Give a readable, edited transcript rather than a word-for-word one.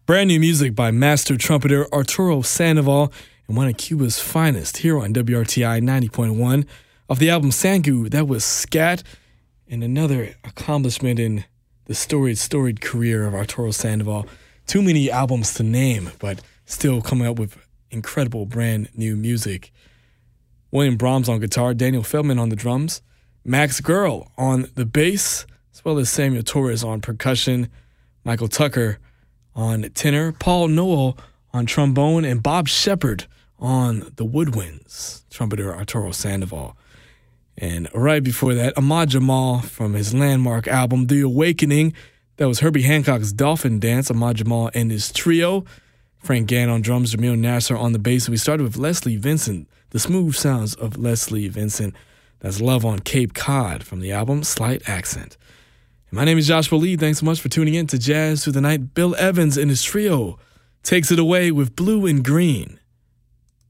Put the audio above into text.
Brand new music by master trumpeter Arturo Sandoval and one of Cuba's finest here on WRTI 90.1. Off the album Sangu, that was Scat, and another accomplishment in the storied career of Arturo Sandoval. Too many albums to name, but still coming up with incredible brand new music. William Brahms on guitar, Daniel Feldman on the drums, Max Girl on the bass, as well as Samuel Torres on percussion, Michael Tucker on tenor, Paul Noel on trombone, and Bob Shepard on the woodwinds, trumpeter Arturo Sandoval. And right before that, Ahmad Jamal from his landmark album, The Awakening. That was Herbie Hancock's Dolphin Dance, Ahmad Jamal and his trio. Frank Gann on drums, Jamil Nasser on the bass. And we started with Leslie Vincent, the smooth sounds of Leslie Vincent. That's Love on Cape Cod from the album Slight Accent. And my name is Joshua Lee. Thanks so much for tuning in to Jazz Through the Night. Bill Evans and his trio takes it away with Blue and Green.